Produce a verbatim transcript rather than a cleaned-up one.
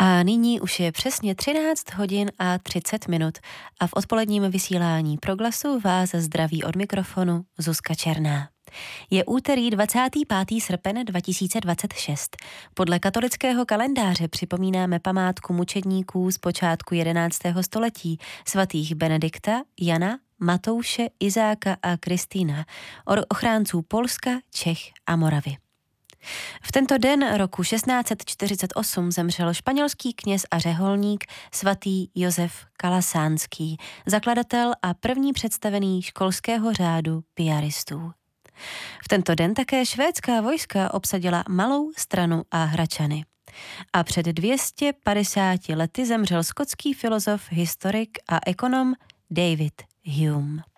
A nyní už je přesně třináct hodin a třicet minut a v odpoledním vysílání Proglasu vás zdraví od mikrofonu Zuzka Černá. Je úterý dvacátého pátého srpna dva tisíce dvacet šest. Podle katolického kalendáře připomínáme památku mučedníků z počátku jedenáctého století, svatých Benedikta, Jana, Matouše, Izáka a Kristýna, ochránců Polska, Čech a Moravy. V tento den roku šestnáct set čtyřicet osm zemřel španělský kněz a řeholník svatý Josef Kalasánský, zakladatel a první představený školského řádu piaristů. V tento den také švédská vojska obsadila Malou Stranu a Hračany. A před dvěma sty padesáti lety zemřel skotský filozof, historik a ekonom David Hume.